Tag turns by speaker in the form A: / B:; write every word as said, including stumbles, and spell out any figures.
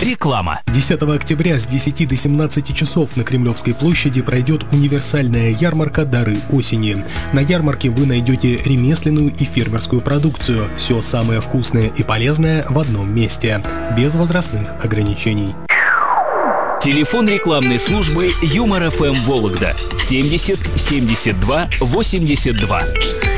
A: Реклама.
B: десятого октября с десяти до семнадцати часов на Кремлевской площади пройдет универсальная ярмарка «Дары осени». На ярмарке вы найдете ремесленную и фермерскую продукцию. Все самое вкусное и полезное в одном месте. Без возрастных ограничений.
A: Телефон рекламной службы Юмор эф эм Вологда семьдесят семьдесят два восемьдесят два.